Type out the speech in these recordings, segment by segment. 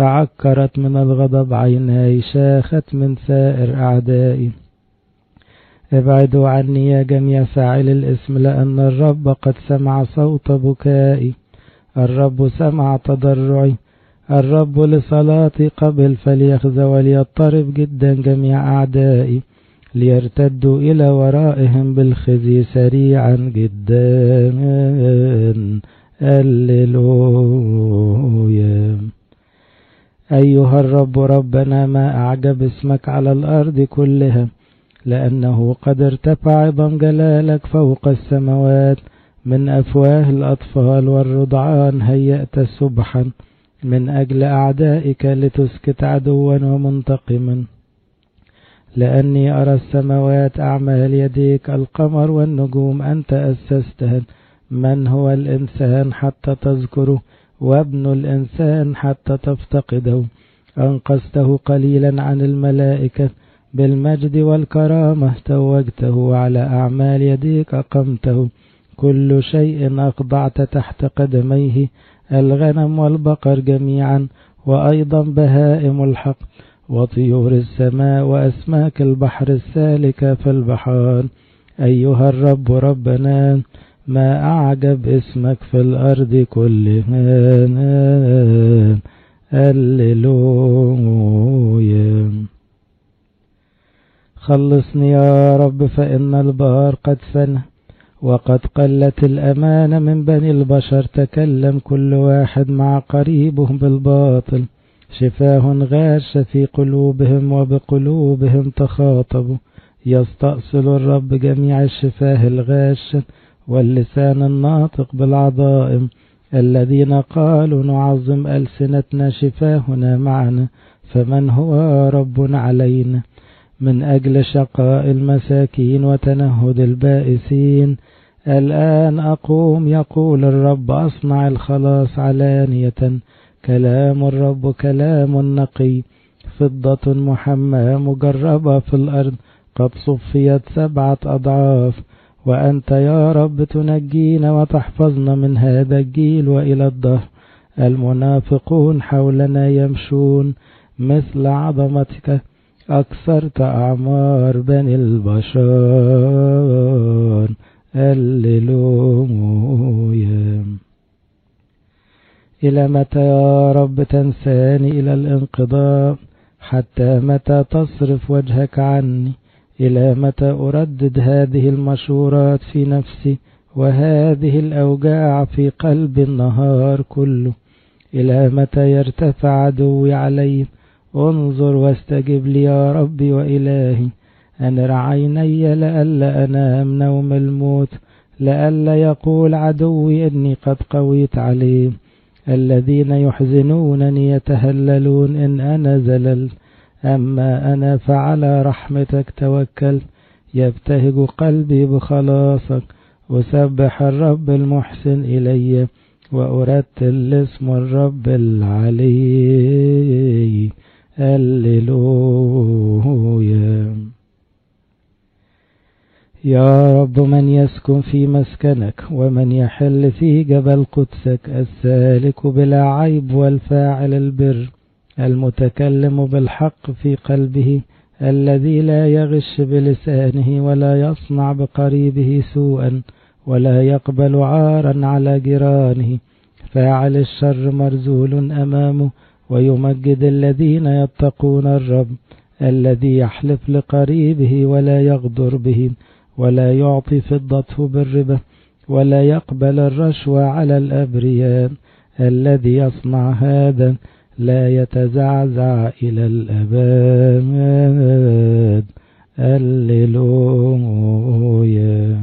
تعكرت من الغضب عيناي، شاخت من ثائر أعدائي. ابعدوا عني يا جميع فاعل الإثم، لأن الرب قد سمع صوت بكائي. الرب سمع تضرعي، الرب لصلاتي قبل، فليخزى وليضطرب جدا جميع أعدائي، ليرتدوا إلى ورائهم بالخزي سريعا جدا. هللويا. أيها الرب ربنا، ما أعجب اسمك على الأرض كلها، لأنه قد ارتفع عظم جلالك فوق السماوات. من أفواه الأطفال والرضعان هيأت سبحا، من أجل أعدائك لتسكت عدوا ومنتقما. لأني أرى السماوات أعمال يديك، القمر والنجوم أنت أسستها. من هو الإنسان حتى تذكره، وابن الإنسان حتى تفتقده؟ أنقذته قليلا عن الملائكة، بالمجد والكرامة توجته، على أعمال يديك أقمته. كل شيء أخضعت تحت قدميه، الغنم والبقر جميعا، وأيضا بهائم الحقل، وطيور السماء، وأسماك البحر السالكة في البحار. أيها الرب ربنا، ما أعجب اسمك في الأرض كلها. هللويا. خلصني يا رب، فإن البار قد فنى، وقد قلت الأمانة من بني البشر. تكلم كل واحد مع قريبه بالباطل، شفاه غاش في قلوبهم، وبقلوبهم تخاطبوا. يستأصل الرب جميع الشفاه الغاشة، واللسان الناطق بالعظائم. الذين قالوا نعظم ألسنتنا، شفاهنا معنا، فمن هو رب علينا؟ من أجل شقاء المساكين وتنهد البائسين، الآن أقوم يقول الرب، أصنع الخلاص علانية. كلام الرب كلام نقي، فضة محماة مجربة في الأرض، قد صفيت 7 أضعاف. وأنت يا رب تنجينا وتحفظنا من هذا الجيل وإلى الدهر. المنافقون حولنا يمشون، مثل عظمتك أكثرت أعمار بني البشر. هللويا. إلى متى يا رب تنساني إلى الانقضاء؟ حتى متى تصرف وجهك عني؟ إلى متى أردد هذه المشورات في نفسي، وهذه الأوجاع في قلب النهار كله؟ إلى متى يرتفع عدوي علي؟ انظر واستجب لي يا ربي وإلهي. أنر عيني لئلا أنام نوم الموت، لئلا يقول عدوي إني قد قويت عليه. الذين يحزنونني يتهللون إن أنا زللت، أما أنا فعلى رحمتك توكلت. يبتهج قلبي بخلاصك، أسبح الرب المحسن إلي، وأرتل اسم الرب العلي. هللويا. يا رب، من يسكن في مسكنك، ومن يحل في جبل قدسك؟ السالك بلا عيب، والفاعل البر، المتكلم بالحق في قلبه، الذي لا يغش بلسانه، ولا يصنع بقريبه سوءا، ولا يقبل عارا على جيرانه. فاعل الشر مرذول أمامه، ويمجد الذين يتقون الرب. الذي يحلف لقريبه ولا يغدر به، ولا يعطي فضته بالربا، ولا يقبل الرشوة على الأبرياء. الذي يصنع هذا لا يتزعزع إلى الأبد. هللويا.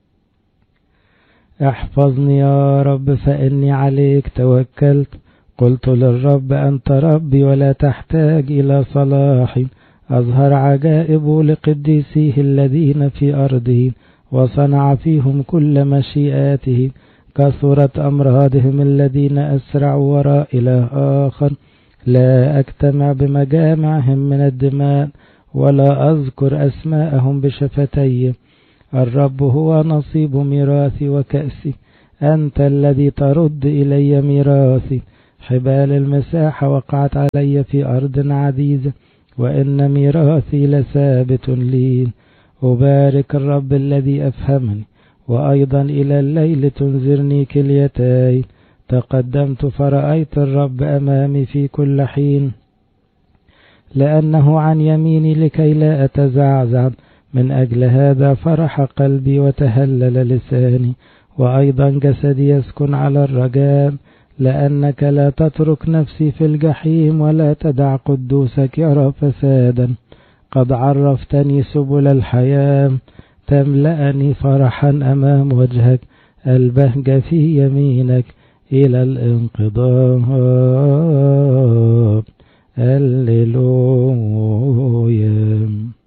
احفظني يا رب، فإني عليك توكلت. قلت للرب أنت ربي، ولا تحتاج إلى صلاحي. أظهر عجائب لقديسيه الذين في أرضه، وصنع فيهم كل مشيئاته. كثرت أمراضهم الذين أسرعوا وراء إله آخر. لا أجتمع بمجامعهم من الدماء، ولا أذكر أسماءهم بشفتي. الرب هو نصيب ميراثي وكأسي، أنت الذي ترد إلي ميراثي. حبال المساحة وقعت علي في أرض عزيزة، وإن ميراثي لثابت لي. أبارك الرب الذي أفهمني، وأيضا إلى الليل تنذرني كليتاي. تقدمت فرأيت الرب أمامي في كل حين، لأنه عن يميني لكي لا أتزعزع. من أجل هذا فرح قلبي وتهلل لساني، وأيضا جسدي يسكن على الرجاء، لأنك لا تترك نفسي في الجحيم، ولا تدع قدوسك يرى فسادا. قد عرفتني سبل الحياة، تملأني فرحا أمام وجهك، البهجة في يمينك إلى الانقضاء. هللويا.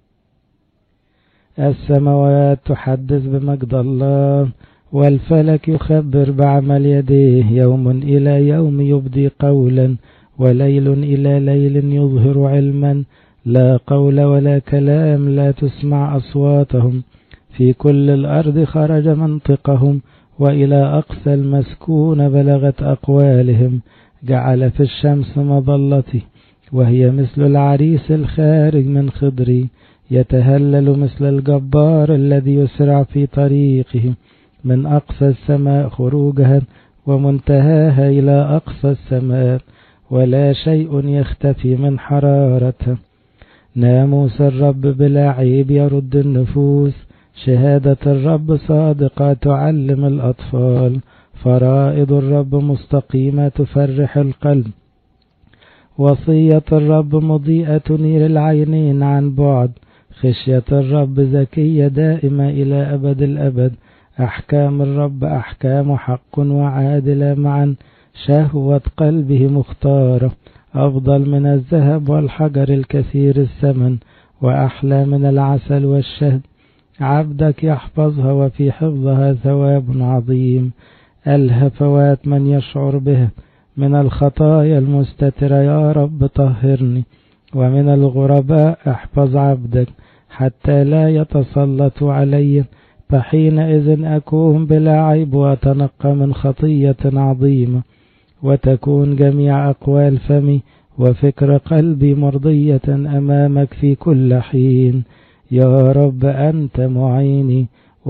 السماوات تحدث بمجد الله، والفلك يخبر بعمل يديه. يوم إلى يوم يبدي قولا، وليل إلى ليل يظهر علما. لا قول ولا كلام، لا تسمع أصواتهم. في كل الأرض خرج منطقهم، وإلى أقصى المسكون بلغت أقوالهم. جعل في الشمس مظلتي، وهي مثل العريس الخارج من خضري. يتهلل مثل الجبار الذي يسرع في طريقه. من أقصى السماء خروجها، ومنتهاها إلى أقصى السماء، ولا شيء يختفي من حرارتها. ناموس الرب بلا عيب يرد النفوس، شهادة الرب صادقة تعلم الأطفال. فرائض الرب مستقيمة تفرح القلب، وصية الرب مضيئة تنير العينين عن بعد. خشية الرب زكية دائمة إلى أبد الأبد. أحكام الرب أحكام حق وعادلة معا، شهوة قلبه مختارة. أفضل من الذهب والحجر الكثير الثمن، وأحلى من العسل والشهد. عبدك يحفظها، وفي حفظها ثواب عظيم. الهفوات من يشعر بها، من الخطايا المستترة يا رب طهرني. ومن الغرباء احفظ عبدك، حتى لا يتسلط علي. فحينئذ أكون بلا عيب، وأتنقى من خطية عظيمة. وتكون جميع أقوال فمي وفكر قلبي مرضية أمامك في كل حين. يا رب أنت معيني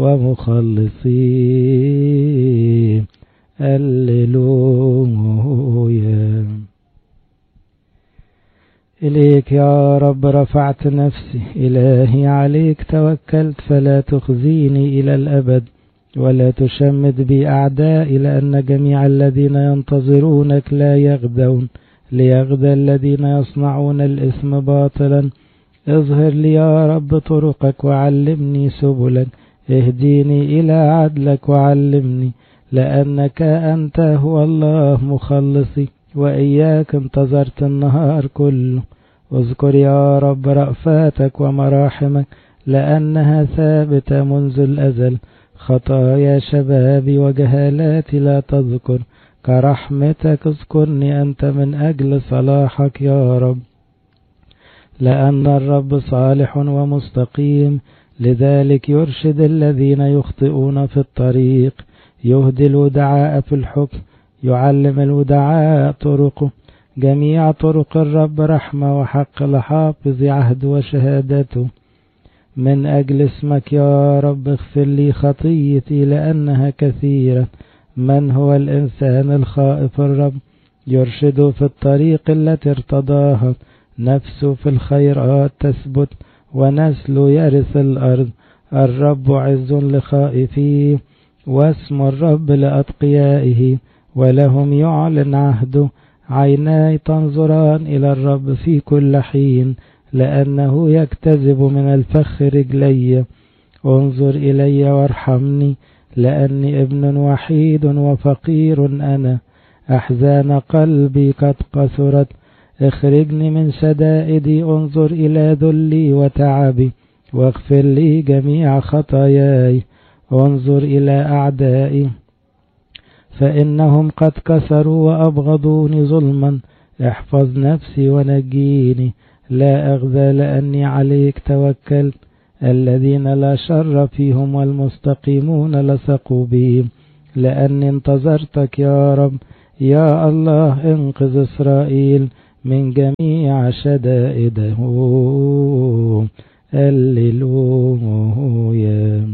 ومخلصي. هللويا. إليك يا رب رفعت نفسي، إلهي عليك توكلت. فلا تخزيني إلى الأبد، ولا تشمت بي أعدائي. لأن جميع الذين ينتظرونك لا يغدون، ليغدى الذين يصنعون الإثم باطلا. اظهر لي يا رب طرقك، وعلمني سبلك. اهديني إلى عدلك وعلمني، لأنك أنت هو الله مخلصي، وإياك انتظرت النهار كله. اذكر يا رب رأفاتك ومراحمك، لأنها ثابتة منذ الأزل. خطايا شبابي وجهالاتي لا تذكر، كرحمتك اذكرني أنت من أجل صلاحك يا رب. لأن الرب صالح ومستقيم، لذلك يرشد الذين يخطئون في الطريق. يهدي الودعاء في الحكم، يعلم الودعاء طرقه. جميع طرق الرب رحمة وحق لحافظ عهد وشهادته. من أجل اسمك يا رب اغفر لي خطيتي، لأنها كثيرة. من هو الإنسان الخائف الرب؟ يرشد في الطريق التي ارتضاها. نفسه في الخيرات تثبت، ونسل يرث الأرض. الرب عز لخائفيه، واسم الرب لأتقيائه. ولهم يعلن عهده، عيناي تنظران إلى الرب في كل حين. لأنه يكتذب من الفخ رجلي. انظر إلي وارحمني، لأني ابن وحيد وفقير أنا. أحزان قلبي قد قصرت، اخرجني من شدائدي. انظر إلى ذلي وتعبي، واغفر لي جميع خطاياي. انظر إلى أعدائي، فإنهم قد كسروا وأبغضوني ظلما. احفظ نفسي ونجيني، لا أغذى لأني عليك توكلت. الذين لا شر فيهم والمستقيمون لصقوا بهم، لأني انتظرتك يا رب. يا الله انقذ إسرائيل من جميع شدائده. هللويا.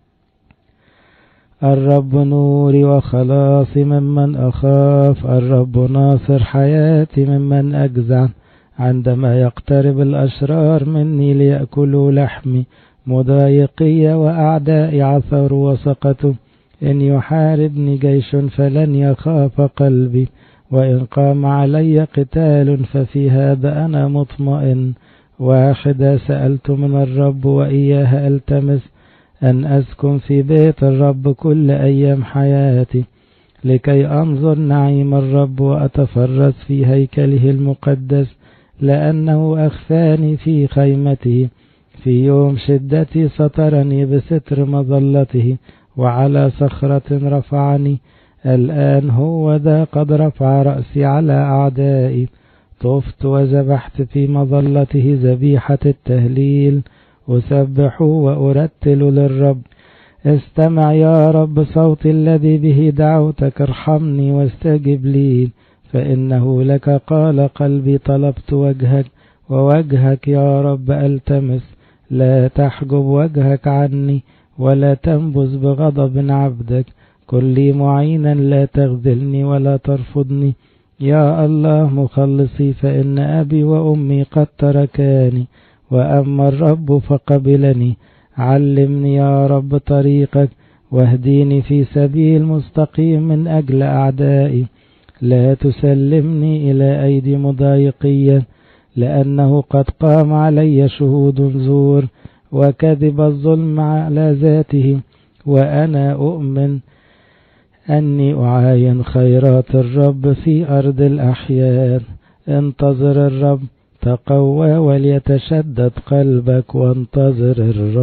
الرب نوري وخلاصي ممن أخاف، الرب ناصر حياتي ممن أجزع. عندما يقترب الأشرار مني ليأكلوا لحمي، مضايقي وأعدائي عثروا وسقطوا. إن يحاربني جيش فلن يخاف قلبي، وإن قام علي قتال ففي هذا أنا مطمئن. واحدة سألت من الرب وإياها ألتمس، أن أسكن في بيت الرب كل أيام حياتي، لكي أنظر نعيم الرب وأتفرس في هيكله المقدس. لأنه أخفاني في خيمته، في يوم شدتي سترني بستر مظلته، وعلى صخرة رفعني. الآن هو ذا قد رفع رأسي على أعدائي، طفت وذبحت في مظلته ذبيحة التهليل. أسبح وأرتل للرب. استمع يا رب صوت الذي به دعوتك، ارحمني واستجب لي، فإنه لك قال قلبي طلبت وجهك، ووجهك يا رب ألتمس. لا تحجب وجهك عني، ولا تنبذ بغضب عبدك. كن لي معينا، لا تخذلني ولا ترفضني. يا الله مخلصي، فإن أبي وأمي قد تركاني، وأما الرب فقبلني. علمني يا رب طريقك، واهديني في سبيل مستقيم من أجل أعدائي. لا تسلمني إلى أيدي مضايقية، لأنه قد قام علي شهود زور، وكذب الظلم على ذاته. وأنا أؤمن أني أعاين خيرات الرب في أرض الأحياء. انتظر الرب، تقوى وليتشدد قلبك، وانتظر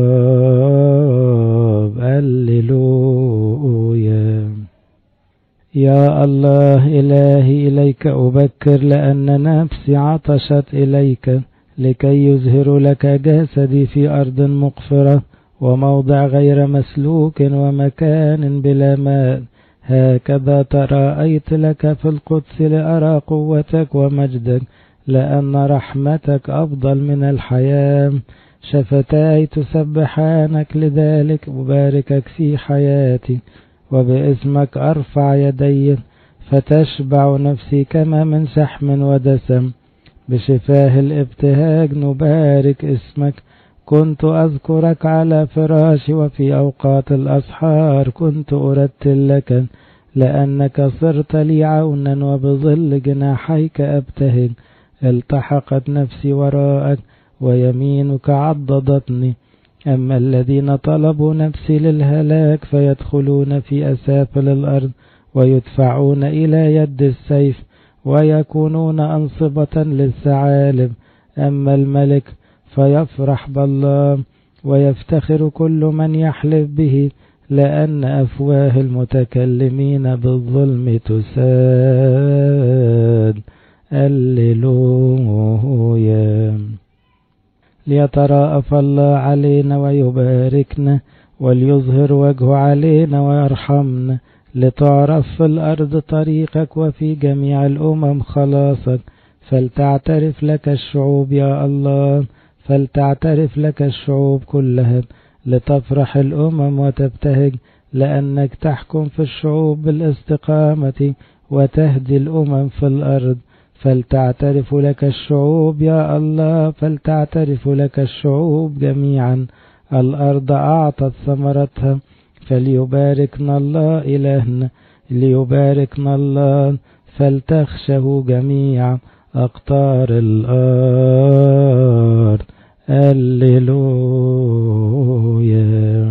الرب. هللويا. يا الله إلهي إليك أبكر، لأن نفسي عطشت إليك، لكي يزهر لك جسدي في أرض مقفرة، وموضع غير مسلوك، ومكان بلا ماء. هكذا تراءيت لك في القدس لأرى قوتك ومجدك، لأن رحمتك أفضل من الحياة. شفتاي تسبحانك، لذلك أباركك في حياتي، وباسمك أرفع يدي، فتشبع نفسي كما من شحم ودسم. بشفاه الابتهاج نبارك اسمك. كنت أذكرك على فراشي، وفي أوقات الأسحار كنت أرتل لك، لأنك صرت لي عونا، وبظل جناحيك أبتهج. التحقت نفسي وراءك، ويمينك عضدتني. أما الذين طلبوا نفسي للهلاك فيدخلون في أسافل الأرض، ويدفعون إلى يد السيف، ويكونون أنصبة للثعالب. أما الملك فيفرح بالله، ويفتخر كل من يحلف به، لأن أفواه المتكلمين بالظلم تساد. هللويا. ليتراءف الله علينا ويباركنا، وليظهر وجهه علينا ويرحمنا. لتعرف في الأرض طريقك، وفي جميع الأمم خلاصك. فلتعترف لك الشعوب يا الله، فلتعترف لك الشعوب كلها. لتفرح الأمم وتبتهج، لأنك تحكم في الشعوب بالاستقامة، وتهدي الأمم في الأرض. فلتعترف لك الشعوب يا الله، فلتعترف لك الشعوب جميعا. الأرض أعطت ثمرتها، فليباركنا الله إلهنا، ليباركنا الله. فلتخشه جميع أقطار الأرض. هللويا.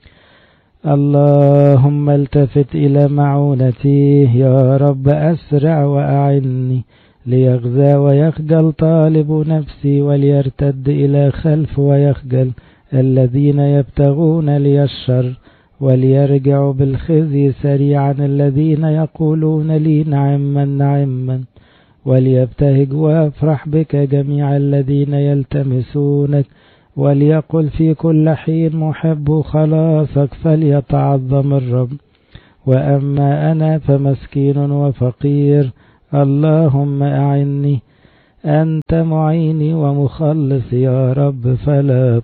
اللهم التفت إلى معونتي، يا رب أسرع وأعني. ليغزى ويخجل طالب نفسي، وليرتد إلى خلف ويخجل الذين يبتغون لي الشر. وليرجعوا بالخزي سريعا الذين يقولون لي نعما نعما. وليبتهج ويفرح بك جميع الذين يلتمسونك. وليقل في كل حين محب خلاصك، فليتعظم الرب. وأما أنا فمسكين وفقير. اللهم أعني، أنت معيني ومخلص يا رب، فلا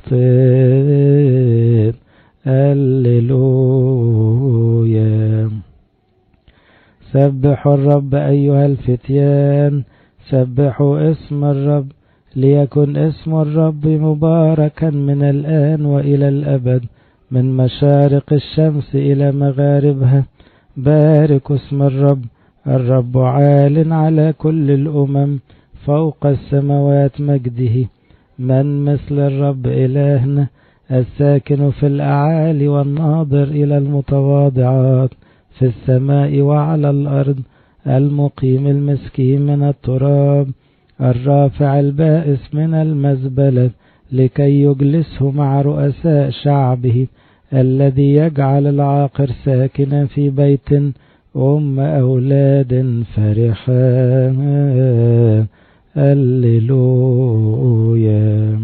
تبطل. هللويا. سبحوا الرب أيها الفتيان، سبحوا اسم الرب، ليكن اسم الرب مباركا من الآن وإلى الأبد، من مشارق الشمس إلى مغاربها. بارك اسم الرب. الرب عال على كل الأمم، فوق السماوات مجده. من مثل الرب إلهنا، الساكن في الأعالي والناظر إلى المتواضعات في السماء وعلى الأرض، المقيم المسكين من التراب، الرافع البائس من المزبلة لكي يجلسه مع رؤساء شعبه، الذي يجعل العاقر ساكنا في بيت أولاد فرحا. هللويا.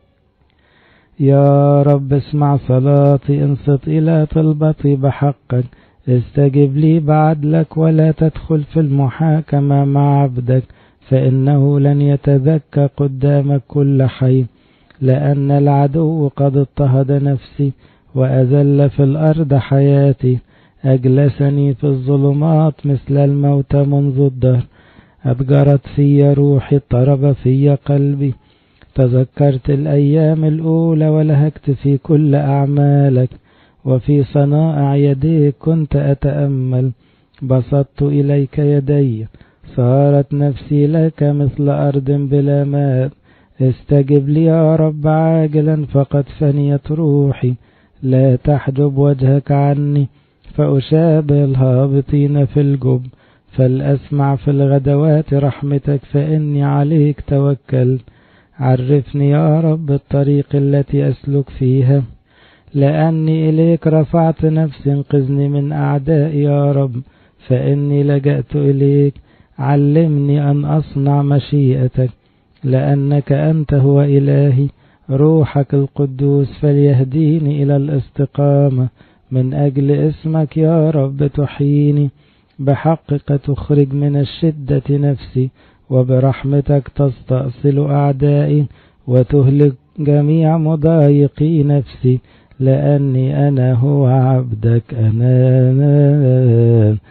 يا رب اسمع صلاتي، انصت إلى طلبتي بحقك، استجب لي بعدلك، ولا تدخل في المحاكمة مع عبدك، فإنه لن يتذكى قدامك كل حي. لأن العدو قد اضطهد نفسي، وأذل في الأرض حياتي. أجلسني في الظلمات مثل الموت منذ الدهر. أضجرت في روحي، اضطرب في قلبي. تذكرت الأيام الأولى، ولهجت في كل أعمالك، وفي صنائع يديك كنت أتأمل. بسطت إليك يدي، صارت نفسي لك مثل أرض بلا ماء. استجب لي يا رب عاجلا، فقد فنيت روحي. لا تحجب وجهك عني، فأشابه الهابطين في الجب. فلأسمع في الغدوات رحمتك، فإني عليك توكلت. عرفني يا رب الطريق التي أسلك فيها، لأني إليك رفعت نفسي. انقذني من أعدائي يا رب، فإني لجأت إليك. علمني أن أصنع مشيئتك، لأنك أنت هو إلهي. روحك القدوس فليهديني إلى الاستقامة. من أجل اسمك يا رب تحييني، بحقك تخرج من الشدة نفسي، وبرحمتك تستأصل أعدائي، وتهلك جميع مضايقي نفسي. لأني أنا هو عبدك أنا.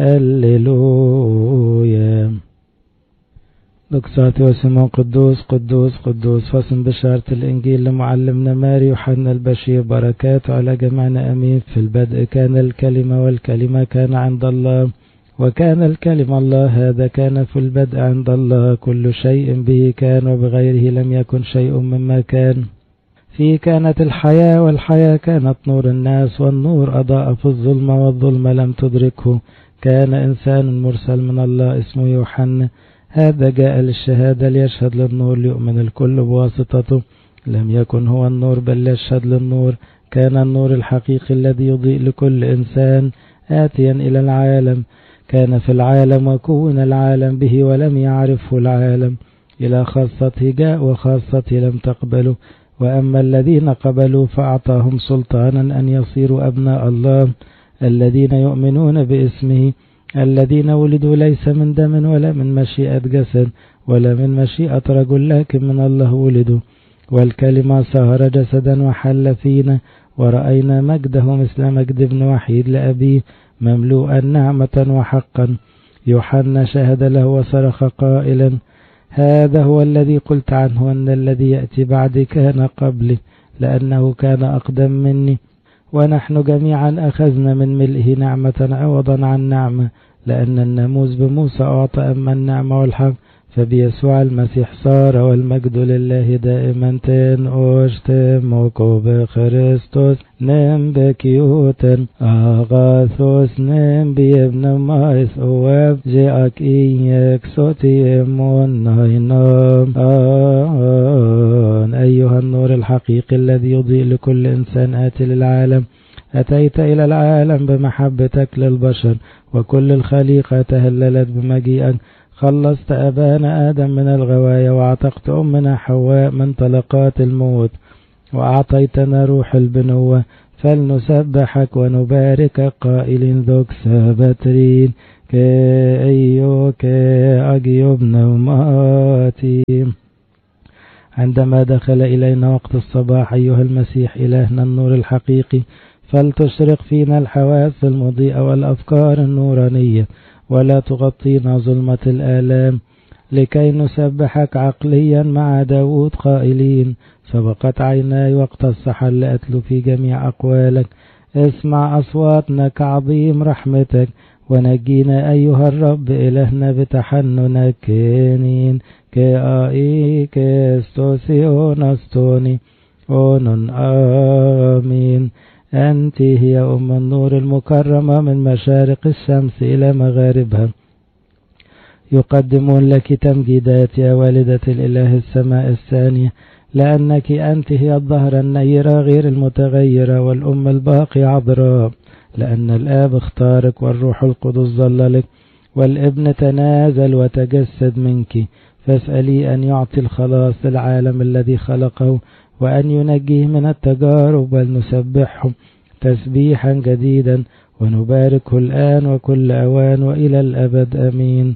هللويا. دكساتي وسمون قدوس قدوس قدوس. فصل بشارة الإنجيل لمعلمنا ماري يوحنا البشير، بركاته على جميعنا أمين. في البدء كان الكلمة، والكلمة كان عند الله، وكان الكلمة الله. هذا كان في البدء عند الله. كل شيء به كان، وبغيره لم يكن شيء مما كان. فيه كانت الحياة، والحياة كانت نور الناس. والنور أضاء في الظلمة، والظلمة لم تدركه. كان إنسان مرسل من الله اسمه يوحنا. هذا جاء للشهادة، ليشهد للنور، ليؤمن الكل بواسطته. لم يكن هو النور، بل يشهد للنور. كان النور الحقيقي الذي يضيء لكل إنسان آتيا إلى العالم. كان في العالم، وكون العالم به، ولم يعرفه العالم. إلى خاصته جاء، وخاصته لم تقبله. وأما الذين قبلوا فأعطاهم سلطانا أن يصيروا أبناء الله، الذين يؤمنون باسمه، الذين ولدوا ليس من دم، ولا من مشيئة جسد، ولا من مشيئة رجل، لكن من الله ولدوا. والكلمة صار جسدا وحل فينا، ورأينا مجده مثل مجد ابن وحيد لأبيه، مملوءا نعمة وحقا. يوحنا شهد له وصرخ قائلا: هذا هو الذي قلت عنه أن الذي يأتي بعدي كان قبلي، لأنه كان أقدم مني. ونحن جميعا أخذنا من ملئه نعمة عوضا عن نعمة، لأن الناموس بموسى أعطى، أما النعمة والحق فبيسوع المسيح صار. والمجد لله دائما. تن أشتمكو بخريستوس نم بكيوتن أغاثوس نم بيبن مايس أواب جاك إيك صوتي إمون ناينام. أيها النور الحقيقي الذي يضيء لكل إنسان آتي للعالم، أتيت إلى العالم بمحبتك للبشر، وكل الخليقة تهللت بمجيئك. خلصت أبانا آدم من الغواية، وأعتقت أمنا حواء من طلقات الموت، وأعطيتنا روح البنوة، فلنسبحك ونباركك قائلين ذوك سابترين كأيو كأجيب نوماتي. عندما دخل إلينا وقت الصباح أيها المسيح إلهنا النور الحقيقي، فلتشرق فينا الحواس المضيئة والأفكار النورانية، ولا تغطينا ظلمة الآلام، لكي نسبحك عقليا مع داود قائلين سبقت عيناي وقت السحر لأتلو في جميع أقوالك. اسمع أصواتنا كعظيم رحمتك، ونجينا أيها الرب إلهنا بتحننك. كينين كآي كستوسيون أستوني أونن آمين. أنت هي أم النور المكرمة من مشارق الشمس إلى مغاربها. يقدمون لك تمجيدات يا والدة الإله السماء الثانية، لأنك أنت هي الظهر النيرة غير المتغيرة والأم الباقي عذراء، لأن الآب اختارك والروح القدس ظللك، والابن تنازل وتجسد منك. فاسألي أن يعطي الخلاص العالم الذي خلقه، وأن ينجيه من التجارب، ولنسبحه تسبيحا جديدا ونباركه الآن وكل أوان وإلى الأبد آمين.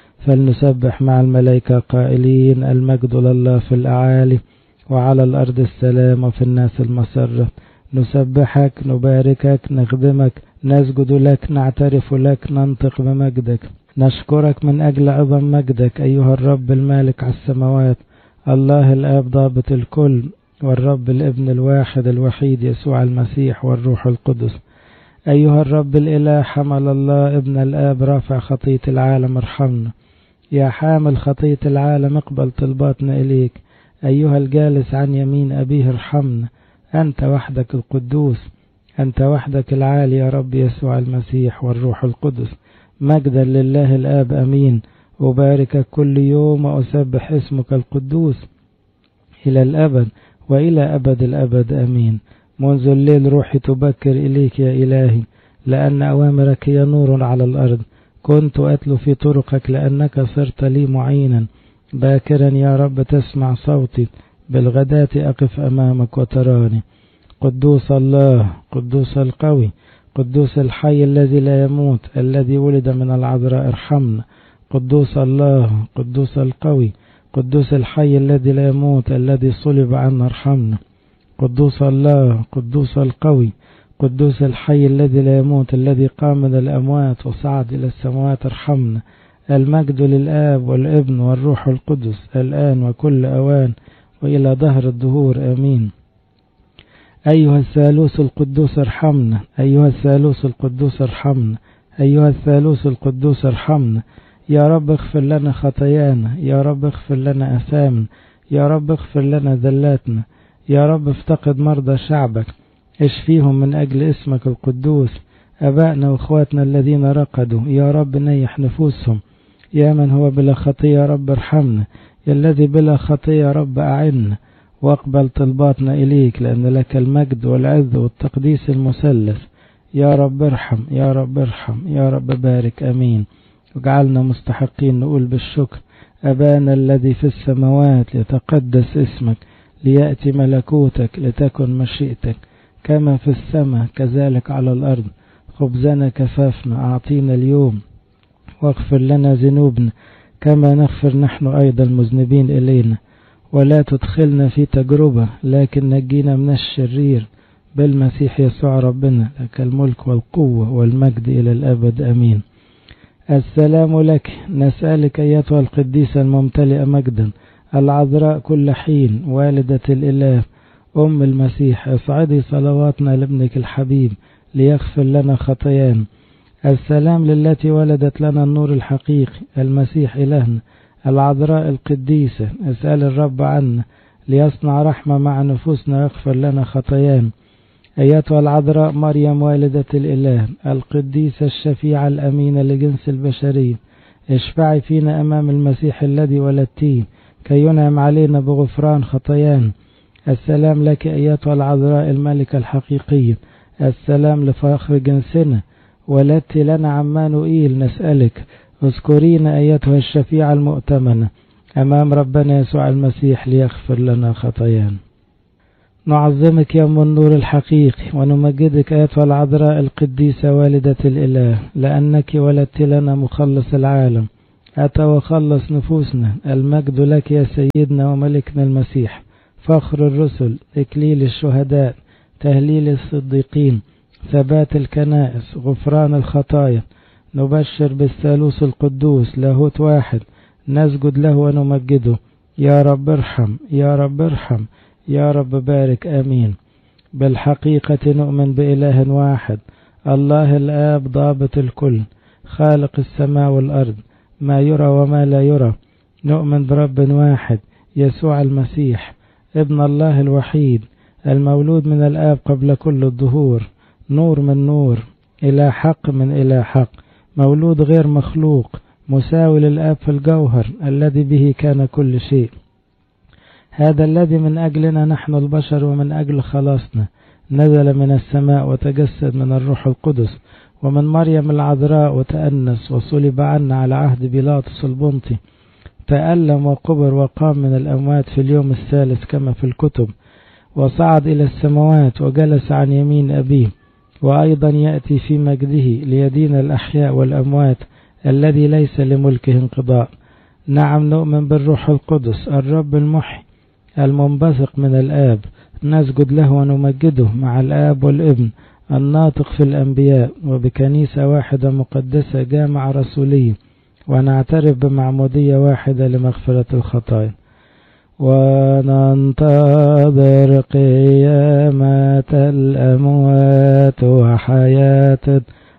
فلنسبح مع الملائكة قائلين المجد لله في الأعالي، وعلى الأرض السلام، وفي الناس المسرة. نسبحك نباركك نخدمك نسجد لك نعترف لك ننطق بمجدك. نشكرك من أجل عظم مجدك أيها الرب المالك على السماوات، الله الآب ضابط الكل، والرب الابن الواحد الوحيد يسوع المسيح والروح القدس. أيها الرب الإله حمل الله ابن الآب رافع خطية العالم ارحمنا. يا حامل خطية العالم اقبل طلباتنا إليك. أيها الجالس عن يمين أبيه ارحمنا. أنت وحدك القدوس، أنت وحدك العالي يا رب يسوع المسيح والروح القدس. مجدا لله الآب أمين. أباركك كل يوم وأسبح اسمك القدوس إلى الأبد وإلى أبد الأبد أمين. منذ الليل روحي تبكر إليك يا إلهي، لأن أوامرك هي نور على الأرض. كنت أتلو في طرقك لأنك صرت لي معينا. باكرا يا رب تسمع صوتي، بالغداة أقف أمامك وتراني. قدوس الله، قدوس القوي، قدوس الحي الذي لا يموت، الذي ولد من العذراء ارحمنا. قدوس الله، قدوس القوي، قدوس الحي الذي لا يموت، الذي صلب عنا ارحمنا. قدوس الله، قدوس القوي، قدوس الحي الذي لا يموت، الذي قام من الأموات وصعد إلى السماوات ارحمنا. المجد للآب والابن والروح القدس الآن وكل أوان وإلى دهر الدهور آمين. أيها الثالوث القدوس ارحمنا، أيها الثالوث القدوس ارحمنا، أيها الثالوث القدوس ارحمنا. يا رب اغفر لنا خطايانا، يا رب اغفر لنا أثامنا، يا رب اغفر لنا ذلاتنا. يا رب افتقد مرضى شعبك، اشفيهم من أجل اسمك القدوس. أبائنا وإخواتنا الذين رقدوا يا رب نيح نفوسهم. يا من هو بلا خطية يا رب ارحمنا، يا الذي بلا خطية يا رب أعنا، واقبل طلباتنا إليك، لأن لك المجد والعز والتقديس المثلث. يا رب ارحم، يا رب ارحم، يا رب بارك أمين. وجعلنا مستحقين نقول بالشكر أبانا الذي في السماوات ليتقدس اسمك، ليأتي ملكوتك، لتكن مشيئتك كما في السماء كذلك على الأرض. خبزنا كفافنا أعطينا اليوم، واغفر لنا ذنوبنا كما نغفر نحن أيضا المذنبين إلينا، ولا تدخلنا في تجربة لكن نجينا من الشرير، بالمسيح يسوع ربنا، لك الملك والقوة والمجد إلى الأبد أمين. السلام لك، نسألك أيتها القديسة الممتلئة مجدا، العذراء كل حين، والدة الإله، أم المسيح، اصعدي صلواتنا لابنك الحبيب ليغفر لنا خطايانا. السلام للتي ولدت لنا النور الحقيقي المسيح إلهنا، العذراء القديسة، اسأل الرب عنا ليصنع رحمة مع نفوسنا يغفر لنا خطايانا. أيتها العذراء مريم والدة الإله، القديسة الشفيعة الأمينة لجنس البشرية، اشفعي فينا أمام المسيح الذي ولدتيه كي ينعم علينا بغفران خطايانا. السلام لك أيتها العذراء الملكة الحقيقية، السلام لفخر جنسنا، ولدت لنا عمانوئيل. نسألك اذكرينا أيتها الشفيعة المؤتمنة أمام ربنا يسوع المسيح ليغفر لنا خطايانا. نعظمك يا أم النور الحقيقي، ونمجدك أيتها العذراء القديسة والدة الإله، لأنك ولدت لنا مخلص العالم، أتى وخلص نفوسنا. المجد لك يا سيدنا وملكنا المسيح، فخر الرسل، إكليل الشهداء، تهليل الصديقين، ثبات الكنائس، غفران الخطايا. نبشر بالثالوث القدوس، لاهوت واحد، نسجد له ونمجده. يا رب ارحم، يا رب ارحم، يا رب بارك، آمين. بالحقيقة نؤمن بإله واحد، الله الآب ضابط الكل، خالق السماء والأرض، ما يرى وما لا يرى. نؤمن برب واحد، يسوع المسيح ابن الله الوحيد، المولود من الآب قبل كل الظهور، نور من نور، إلى حق من إلى حق، مولود غير مخلوق، مساوي للآب في الجوهر، الذي به كان كل شيء. هذا الذي من أجلنا نحن البشر ومن أجل خلاصنا نزل من السماء وتجسد من الروح القدس ومن مريم العذراء وتأنس وصلب عنا على عهد بيلاطس البنطي، تألم وقبر وقام من الأموات في اليوم الثالث كما في الكتب، وصعد إلى السماوات وجلس عن يمين أبيه، وأيضا يأتي في مجده ليدين الأحياء والأموات، الذي ليس لملكه انقضاء. نعم، نؤمن بالروح القدس الرب المحي المنبثق من الآب، نسجد له ونمجده مع الآب والابن الناطق في الأنبياء، وبكنيسة واحدة مقدسة جامعة رسولية، ونعترف بمعمودية واحدة لمغفرة الخطايا، وننتظر قيامة الأموات وحياة